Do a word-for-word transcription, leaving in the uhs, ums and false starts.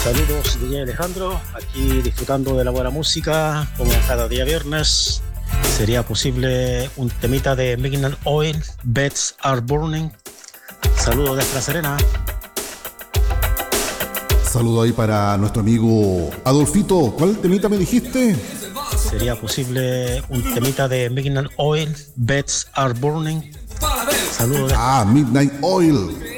Saludos, D J Alejandro, aquí disfrutando de la buena música, como cada día viernes. ¿Sería posible un temita de Midnight Oil, Beds Are Burning? Saludos desde La Serena. Saludo ahí para nuestro amigo Adolfito. ¿Cuál temita me dijiste? ¿Sería posible un temita de Midnight Oil, Beds Are Burning? Saludos desde... Ah, Midnight Oil.